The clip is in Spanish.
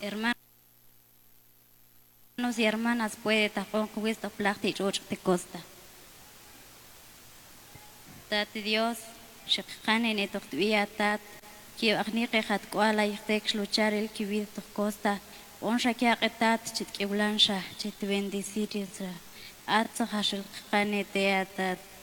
Hermanos y hermanas, puede tapón cuesto plati de costa. Tat Dios, shekhan en tat, que agni hat kuala ytex luchar el kibid to costa, on shakia tat chit keblansha, chit bendiciris, atza hashel khanete atat.